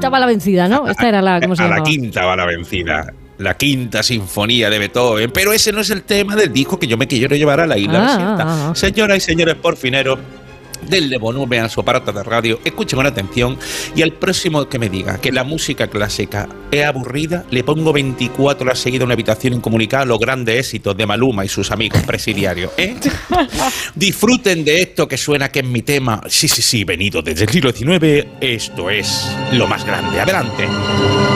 quinta va la vencida, ¿no? Esta era la, ¿cómo se llamaba? La quinta va la vencida. La quinta sinfonía de Beethoven. Pero ese no es el tema del disco que yo me quiero llevar a la isla desierta. Señoras y señores porfineros, denle volumen a su aparato de radio, escuchen con atención, y al próximo que me diga que la música clásica es aburrida, le pongo 24 horas seguidas en una habitación incomunicada los grandes éxitos de Maluma y sus amigos presidiarios, ¿eh? Disfruten de esto que suena, que es mi tema. Sí, venido desde el siglo XIX. Esto es lo más grande. Adelante.